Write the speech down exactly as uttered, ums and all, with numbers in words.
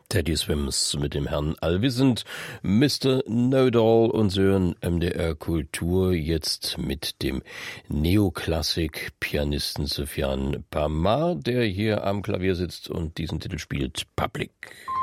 Teddy Swims mit dem Herrn Allwissend, Mister Know-it-all und Sie hören M D R Kultur jetzt mit dem Neoklassik-Pianisten Sufjan Pamar, der hier am Klavier sitzt und diesen Titel spielt, Public.